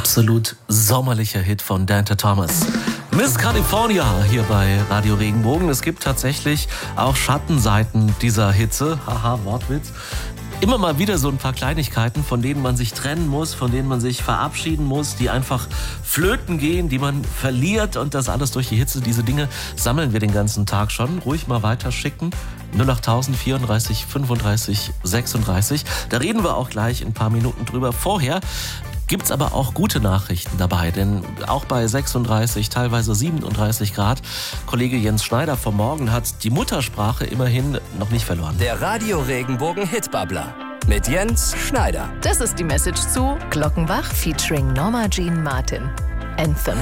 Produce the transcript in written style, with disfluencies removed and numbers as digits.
absolut sommerlicher Hit von Dante Thomas. Miss California hier bei Radio Regenbogen. Es gibt tatsächlich auch Schattenseiten dieser Hitze. Haha, Wortwitz. Immer mal wieder so ein paar Kleinigkeiten, von denen man sich trennen muss, von denen man sich verabschieden muss, die einfach flöten gehen, die man verliert und das alles durch die Hitze. Diese Dinge sammeln wir den ganzen Tag schon. Ruhig mal weiterschicken. 08000 34 35 36. Da reden wir auch gleich in ein paar Minuten drüber. Vorher gibt's aber auch gute Nachrichten dabei, denn auch bei 36, teilweise 37 Grad, Kollege Jens Schneider vom Morgen hat die Muttersprache immerhin noch nicht verloren. Der Radio Regenbogen Hitbabbler mit Jens Schneider. Das ist die Message zu Glockenbach featuring Norma Jean Martin. Anthem.